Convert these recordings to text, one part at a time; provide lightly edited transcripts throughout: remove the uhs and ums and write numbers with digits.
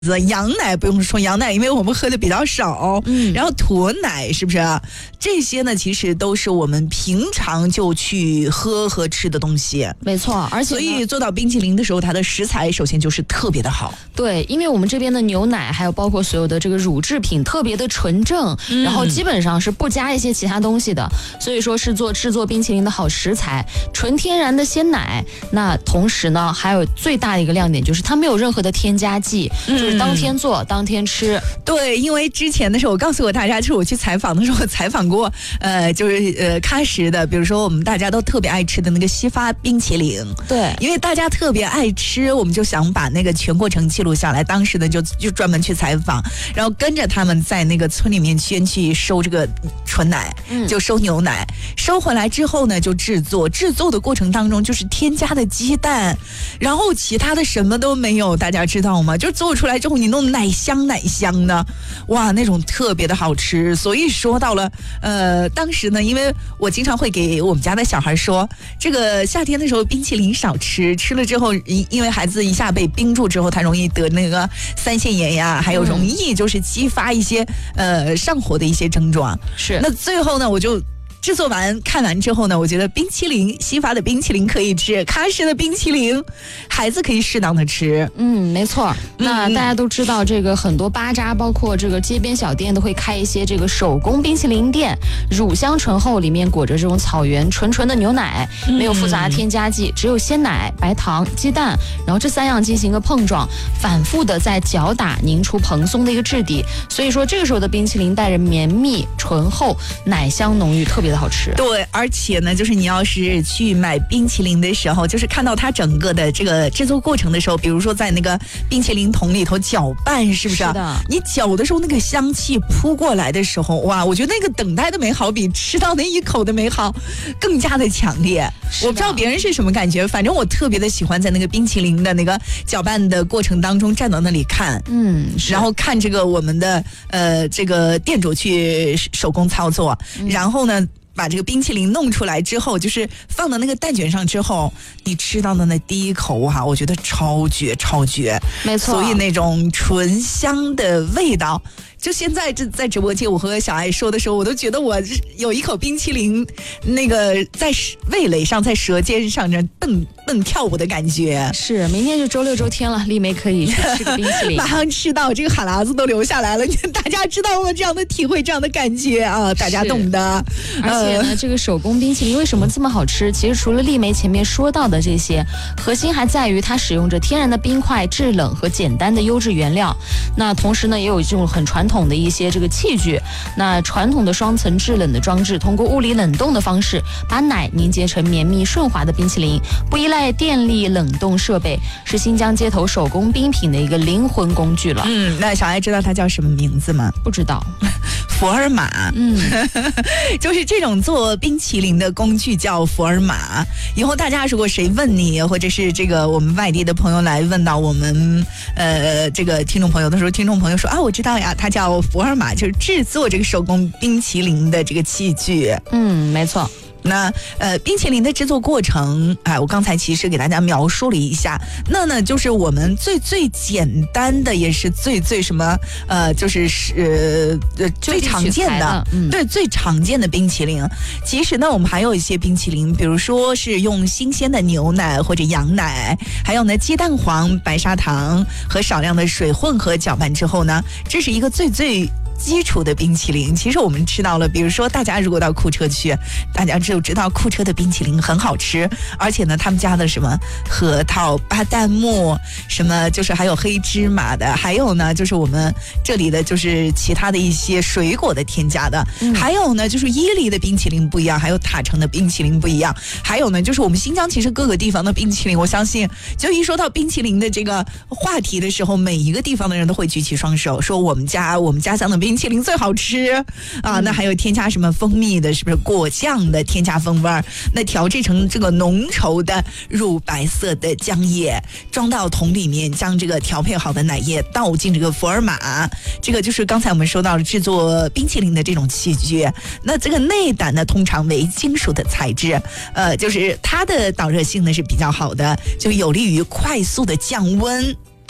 羊奶不用说，羊奶因为我们喝的比较少，然后驼奶是不是？这些呢，其实都是我们平常就去喝和吃的东西。 没错，而且所以做到冰淇淋的时候，它的食材首先就是特别的好。 对，因为我们这边的牛奶还有包括所有的这个乳制品特别的纯正，然后基本上是不加一些其他东西的，所以说是制作冰淇淋的好食材，纯天然的鲜奶。那同时呢，还有最大的一个亮点就是它没有任何的添加剂，就是当天做当天吃。 对，因为之前的时候我告诉过大家，就是我去采访的时候，我采访过就是喀什的，比如说我们大家都特别爱吃的那个西发冰淇淋。 对， 因为大家特别爱吃，我们就想把那个全过程记录下来。当时呢就专门去采访，然后跟着他们在那个村里面先去收这个纯奶，就收牛奶，收回来之后呢就制作的过程当中就是添加的鸡蛋，然后其他的什么都没有，大家知道吗？就做出来之后你弄奶香的，哇，那种特别的好吃。所以说到了当时呢，因为我经常会给我们家的小孩说，这个夏天的时候冰淇淋少吃，吃了之后因为孩子一下被冰住之后，他容易得那个腮腺炎呀，还有容易就是激发一些上火的一些症状。 是， 那最后呢，我就制作完看完之后呢，我觉得冰淇淋西发的冰淇淋可以吃，喀什的冰淇淋孩子可以适当的吃。 没错。那大家都知道，这个很多巴扎包括这个街边小店都会开一些这个手工冰淇淋店，乳香醇厚，里面裹着这种草原纯的牛奶，没有复杂的添加剂，只有鲜奶、白糖、鸡蛋，然后这3样进行一个碰撞，反复的在搅打凝出蓬松的一个质地。所以说这个时候的冰淇淋带着绵密醇厚，奶香浓郁，特别的好吃。 对，而且呢，就是你要是去买冰淇淋的时候，就是看到它整个的这个制作过程的时候，比如说在那个冰淇淋桶里头搅拌，是不是？ 是的。 你搅的时候，那个香气扑过来的时候，哇，我觉得那个等待的美好比吃到那一口的美好更加的强烈。我不知道别人是什么感觉，反正我特别的喜欢在那个冰淇淋的那个搅拌的过程当中站到那里看，然后看这个我们的这个店主去手工操作，然后呢把这个冰淇淋弄出来之后，就是放到那个蛋卷上之后，你吃到的那第一口哈，我觉得超绝。 没错。 所以那种醇香的味道，就现在这在直播间我和小爱说的时候，我都觉得我有一口冰淇淋那个在味蕾上在舌尖上这蹦跳舞的感觉。 是，明天就周六周天了，丽梅可以去吃个冰淇淋。 马上吃到这个哈喇子都流下来了，大家知道我这样的体会这样的感觉啊，大家懂的。 而且呢，这个手工冰淇淋为什么这么好吃？其实除了丽梅前面说到的这些，核心还在于它使用着天然的冰块、制冷和简单的优质原料。那同时呢，也有这种很传统的一些这个器具。那传统的双层制冷的装置，通过物理冷冻的方式，把奶凝结成绵密顺滑的冰淇淋，不依赖电力冷冻设备，是新疆街头手工冰品的一个灵魂工具了。 那小爱知道它叫什么名字吗？ 不知道。 福尔马。就是这种做冰淇淋的工具叫福尔马。以后大家如果谁问你，或者是这个我们外地的朋友来问到我们这个听众朋友的时候，听众朋友说啊，我知道呀，它叫福尔马，就是制作这个手工冰淇淋的这个器具。 没错。 那冰淇淋的制作过程，我刚才其实给大家描述了一下。那呢，就是我们最简单的，也是最什么就是最常见的，对，最常见的冰淇淋。其实呢，我们还有一些冰淇淋，比如说是用新鲜的牛奶或者羊奶，还有呢鸡蛋黄、白砂糖和少量的水混合搅拌之后呢，这是一个最基础的冰淇淋。其实我们吃到了，比如说大家如果到库车去，大家就知道库车的冰淇淋很好吃，而且呢他们加的什么核桃、巴旦木，什么就是还有黑芝麻的，还有呢就是我们这里的就是其他的一些水果的添加的，还有呢就是伊犁的冰淇淋不一样，还有塔城的冰淇淋不一样，还有呢就是我们新疆其实各个地方的冰淇淋，我相信就一说到冰淇淋的这个话题的时候，每一个地方的人都会举起双手说我们家乡的冰淇淋最好吃啊！那还有添加什么蜂蜜的，是不是果酱的添加风味儿？那调制成这个浓稠的乳白色的浆液，装到桶里面，将这个调配好的奶液倒进这个福尔马，这个就是刚才我们说到了制作冰淇淋的这种器具。那这个内胆呢，通常为金属的材质，就是它的导热性呢是比较好的，就有利于快速的降温。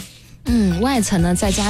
外层呢再加